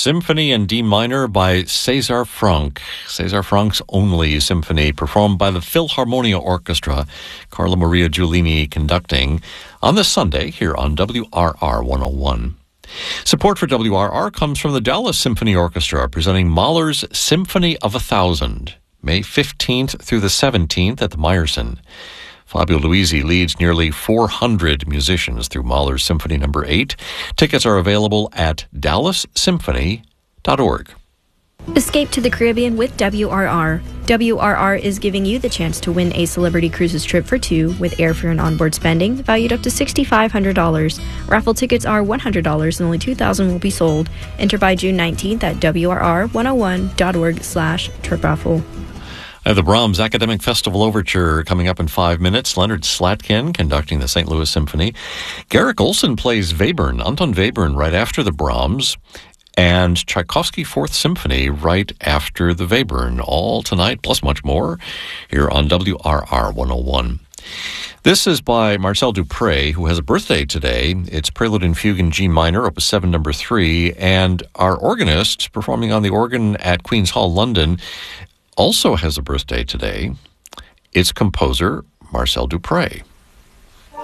Symphony in D minor by César Franck. César Franck's only symphony, performed by the Philharmonia Orchestra. Carla Maria Giulini conducting on this Sunday here on WRR 101. Support for WRR comes from the Dallas Symphony Orchestra, presenting Mahler's Symphony of 1000, May 15th through the 17th at the Meyerson. Fabio Luisi leads nearly 400 musicians through Mahler's Symphony No. 8. Tickets are available at dallassymphony.org. Escape to the Caribbean with WRR. WRR is giving you the chance to win a Celebrity Cruises trip for two with airfare and onboard spending valued up to $6,500. Raffle tickets are $100 and only 2,000 will be sold. Enter by June 19th at WRR101.org/trip raffle. The Brahms Academic Festival Overture coming up in 5 minutes. Leonard Slatkin conducting the St. Louis Symphony. Garrick Olson plays Webern, Anton Webern, right after the Brahms. And Tchaikovsky Fourth Symphony right after the Webern. All tonight, plus much more, here on WRR 101. This is by Marcel Dupré, who has a birthday today. It's Prelude and Fugue in G minor, Opus 7, No. 3. And our organist performing on the organ at Queen's Hall, London, also has a birthday today. It's composer Marcel Dupré.